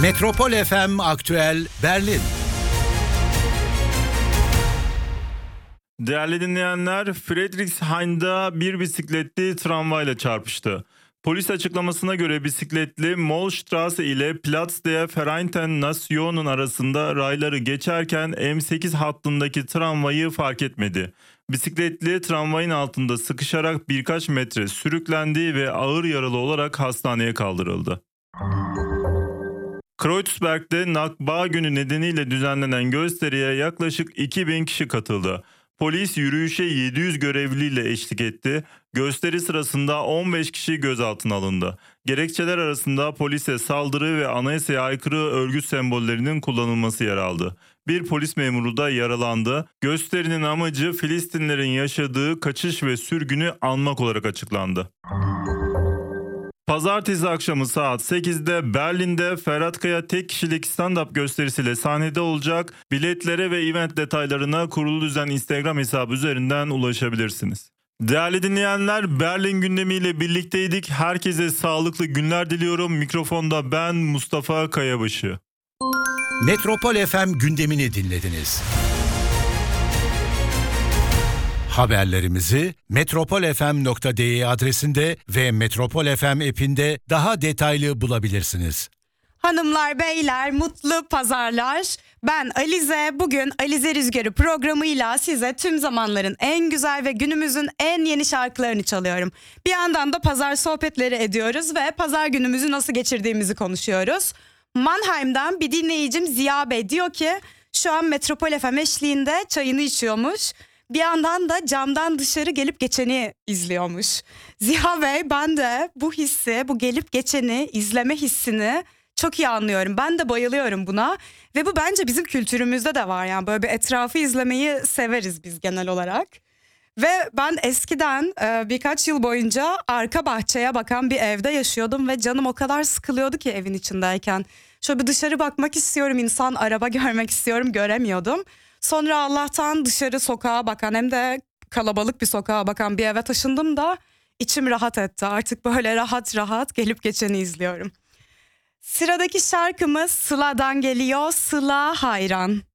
Metropol FM Aktüel Berlin. Değerli dinleyenler, Friedrichshain'da bir bisikletli tramvayla çarpıştı. Polis açıklamasına göre bisikletli Mollstraße ile Platz der Vereinten Nationen arasında rayları geçerken M8 hattındaki tramvayı fark etmedi. Bisikletli tramvayın altında sıkışarak birkaç metre sürüklendi ve ağır yaralı olarak hastaneye kaldırıldı. Kreuzberg'de Nakba Günü nedeniyle düzenlenen gösteriye yaklaşık 2000 kişi katıldı. Polis yürüyüşe 700 görevliyle eşlik etti. Gösteri sırasında 15 kişi gözaltına alındı. Gerekçeler arasında polise saldırı ve anayasaya aykırı örgüt sembollerinin kullanılması yer aldı. Bir polis memuru da yaralandı. Gösterinin amacı Filistinlerin yaşadığı kaçış ve sürgünü anmak olarak açıklandı. Pazartesi akşamı saat 8'de Berlin'de Ferhat Kaya tek kişilik stand-up gösterisiyle sahnede olacak. Biletlere ve event detaylarına Kurulu Düzen Instagram hesabı üzerinden ulaşabilirsiniz. Değerli dinleyenler, Berlin gündemiyle birlikteydik. Herkese sağlıklı günler diliyorum. Mikrofonda ben Mustafa Kayabaşı. Metropol FM gündemini dinlediniz. Haberlerimizi metropolfm.de adresinde ve Metropol FM app'inde daha detaylı bulabilirsiniz. Hanımlar, beyler, mutlu pazarlar. Ben Alize. Bugün Alize Rüzgarı programıyla size tüm zamanların en güzel ve günümüzün en yeni şarkılarını çalıyorum. Bir yandan da pazar sohbetleri ediyoruz ve pazar günümüzü nasıl geçirdiğimizi konuşuyoruz. Mannheim'dan bir dinleyicim Ziya Bey diyor ki şu an Metropol FM eşliğinde çayını içiyormuş. Bir yandan da camdan dışarı gelip geçeni izliyormuş. Ziya Bey, ben de bu hissi, bu gelip geçeni izleme hissini çok iyi anlıyorum. Ben de bayılıyorum buna ve bu bence bizim kültürümüzde de var. Yani böyle bir etrafı izlemeyi severiz biz genel olarak. Ve ben eskiden birkaç yıl boyunca arka bahçeye bakan bir evde yaşıyordum ve canım o kadar sıkılıyordu ki evin içindeyken. Şöyle bir dışarı bakmak istiyorum, insan, araba görmek istiyorum, göremiyordum. Sonra Allah'tan dışarı sokağa bakan, hem de kalabalık bir sokağa bakan bir eve taşındım da içim rahat etti. Artık böyle rahat rahat gelip geçeni izliyorum. Sıradaki şarkımız Sıla'dan geliyor. Sıla hayran.